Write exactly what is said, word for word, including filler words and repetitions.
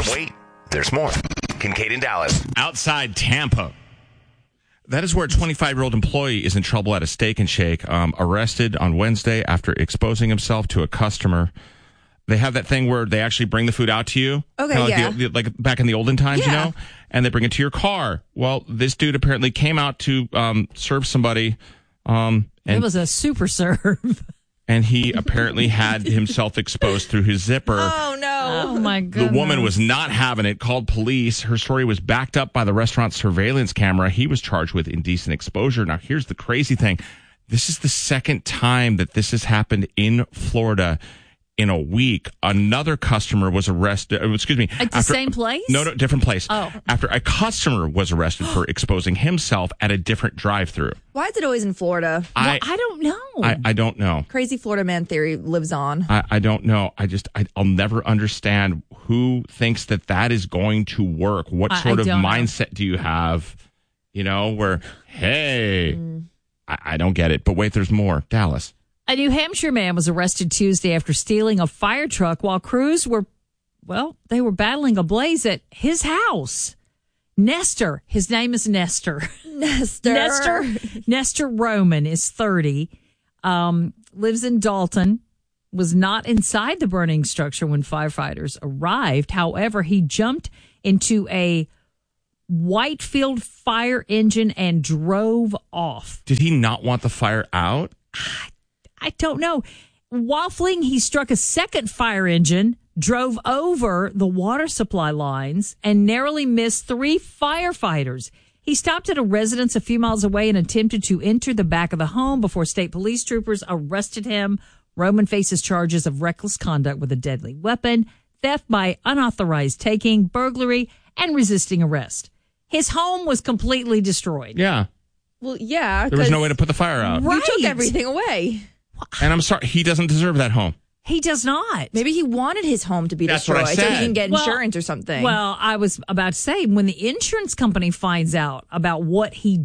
Wait, there's more. Kincaid and Dallas. Outside Tampa. That is where a twenty-five-year-old employee is in trouble at a Steak and Shake, um, arrested on Wednesday after exposing himself to a customer. They have that thing where they actually bring the food out to you. Okay, like yeah. The, like back in the olden times, yeah. you know? And they bring it to your car. Well, this dude apparently came out to um, serve somebody. Um, and, it was a super serve. And he apparently had himself exposed through his zipper. Oh, no. Oh, my goodness. The woman was not having it, called police. Her story was backed up by the restaurant's surveillance camera. He was charged with indecent exposure. Now, here's the crazy thing. This is the second time that this has happened in Florida in a week. Another customer was arrested. Excuse me. At the after, same place? No, no, different place. Oh. After a customer was arrested for exposing himself at a different drive-thru. Why is it always in Florida? I, well, I don't know. I, I don't know. Crazy Florida man theory lives on. I, I don't know. I just, I, I'll never understand who thinks that that is going to work. What I, sort I of don't mindset know. do you have, you know, where, hey, mm. I, I don't get it. But wait, there's more. Dallas. A New Hampshire man was arrested Tuesday after stealing a fire truck while crews were, well, they were battling a blaze at his house. Nestor, his name is Nestor. Nestor. Nestor. Nestor Roman is thirty, um, lives in Dalton, was not inside the burning structure when firefighters arrived. However, he jumped into a Whitefield fire engine and drove off. Did he not want the fire out? I don't know. While fleeing, he struck a second fire engine, drove over the water supply lines, and narrowly missed three firefighters. He stopped at a residence a few miles away and attempted to enter the back of the home before state police troopers arrested him. Roman faces charges of reckless conduct with a deadly weapon, theft by unauthorized taking, burglary, and resisting arrest. His home was completely destroyed. Yeah. Well, yeah. There was no way to put the fire out. You Right. took everything away. And I'm sorry, he doesn't deserve that home. He does not. Maybe he wanted his home to be That's what destroyed I so he said. can get Well- insurance or something. Well, I was about to say, when the insurance company finds out about what he